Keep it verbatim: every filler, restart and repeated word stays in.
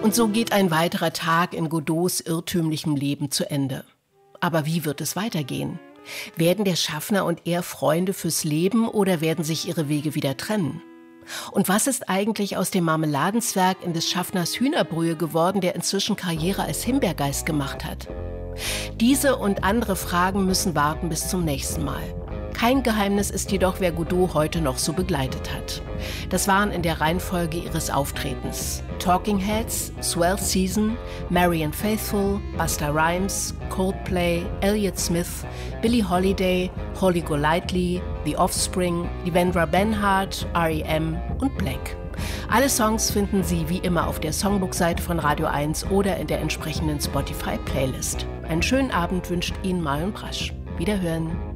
Und so geht ein weiterer Tag in Godots irrtümlichem Leben zu Ende. Aber wie wird es weitergehen? Werden der Schaffner und er Freunde fürs Leben oder werden sich ihre Wege wieder trennen? Und was ist eigentlich aus dem Marmeladenzwerg in des Schaffners Hühnerbrühe geworden, der inzwischen Karriere als Himbeergeist gemacht hat? Diese und andere Fragen müssen warten bis zum nächsten Mal. Kein Geheimnis ist jedoch, wer Godot heute noch so begleitet hat. Das waren in der Reihenfolge ihres Auftretens Talking Heads, Swell Season, Marianne Faithfull, Busta Rhymes, Coldplay, Elliott Smith, Billie Holiday, Holly Golightly, The Offspring, Devendra Banhart, R E M und Black. Alle Songs finden Sie wie immer auf der Songbook-Seite von Radio eins oder in der entsprechenden Spotify-Playlist. Einen schönen Abend wünscht Ihnen Marion Brasch. Wiederhören.